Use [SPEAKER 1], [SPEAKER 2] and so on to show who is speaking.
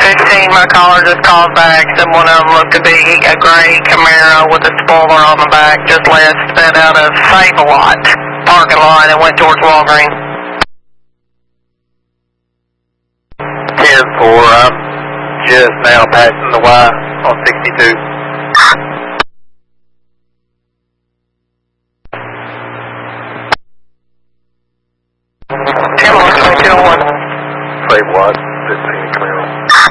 [SPEAKER 1] 15, my caller just called back. Said one of them looked to be a gray Camaro with a spoiler on the back. Just left that out of Save-A-Lot parking lot and went towards Walgreens.
[SPEAKER 2] 10-4, I'm just now passing the Y on 62.
[SPEAKER 1] Save-A-Lot.
[SPEAKER 2] Save-A-Lot.